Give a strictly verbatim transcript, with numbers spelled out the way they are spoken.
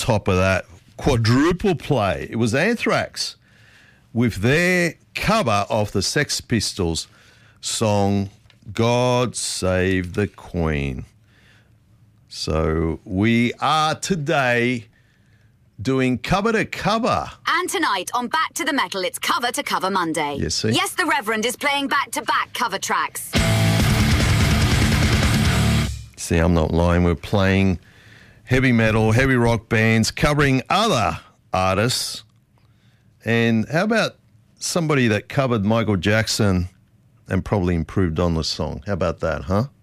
top of that quadruple play. It was Anthrax with their cover of the Sex Pistols song, God Save the Queen. So we are today doing cover to cover. And tonight on Back to the Metal, it's cover to cover Monday. Yes, see? Yes, the Reverend is playing back to back cover tracks. See, I'm not lying. We're playing heavy metal, heavy rock bands, covering other artists. And how about somebody that covered Michael Jackson and probably improved on the song? How about that, huh?